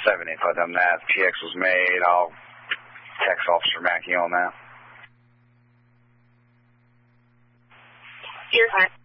785 done that. PX was made. I'll text Officer Mackey on that. You're fine.